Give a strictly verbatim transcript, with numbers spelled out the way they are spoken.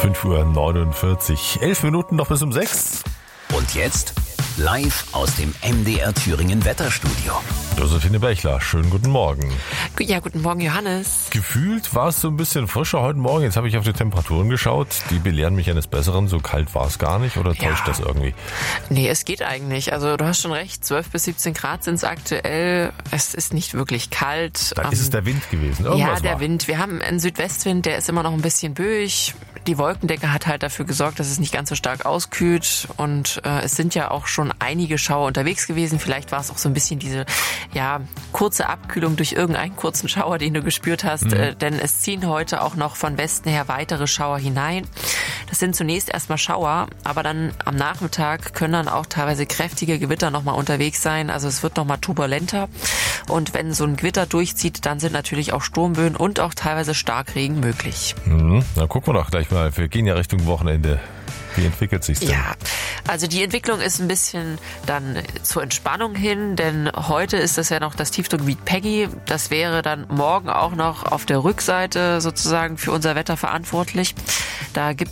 fünf Uhr neunundvierzig. Elf Minuten noch bis um sechs. Und jetzt live aus dem M D R Thüringen Wetterstudio. Josephine Bechler, schönen guten Morgen. Ja, guten Morgen, Johannes. Gefühlt war es so ein bisschen frischer heute Morgen. Jetzt habe ich auf die Temperaturen geschaut. Die belehren mich eines Besseren. So kalt war es gar nicht, oder täuscht Ja. das irgendwie? Nee, es geht eigentlich. Also du hast schon recht, zwölf bis siebzehn Grad sind es aktuell. Es ist nicht wirklich kalt. Da Ähm, ist es der Wind gewesen. Irgendwas ja, der war. Wind. Wir haben einen Südwestwind, der ist immer noch ein bisschen böig. Die Wolkendecke hat halt dafür gesorgt, dass es nicht ganz so stark auskühlt. Und äh, es sind ja auch schon einige Schauer unterwegs gewesen. Vielleicht war es auch so ein bisschen diese ja kurze Abkühlung durch irgendeinen kurzen Schauer, den du gespürt hast. Mhm. Äh, denn es ziehen heute auch noch von Westen her weitere Schauer hinein. Das sind zunächst erstmal Schauer, aber dann am Nachmittag können dann auch teilweise kräftige Gewitter nochmal unterwegs sein. Also es wird nochmal turbulenter. Und wenn so ein Gewitter durchzieht, dann sind natürlich auch Sturmböen und auch teilweise Starkregen möglich. Mhm. Dann gucken wir doch gleich mal. Wir gehen ja Richtung Wochenende. Wie entwickelt sich's denn? Ja, also die Entwicklung ist ein bisschen dann zur Entspannung hin, denn heute ist das ja noch das Tiefdruckgebiet Peggy. Das wäre dann morgen auch noch auf der Rückseite sozusagen für unser Wetter verantwortlich. Da gibt